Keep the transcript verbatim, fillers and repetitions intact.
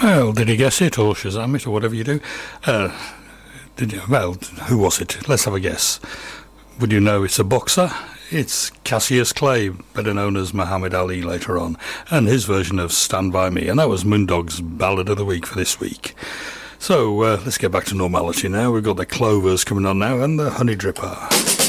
Well, did you guess it, or Shazam it, or whatever you do? Uh, did you? Well, who was it? Let's have a guess. Would you know it's a boxer? It's Cassius Clay, better known as Muhammad Ali later on, and his version of Stand By Me. And that was Moondog's Ballad of the Week for this week. So uh, let's get back to normality now. We've got the Clovers coming on now and the Honey Dripper.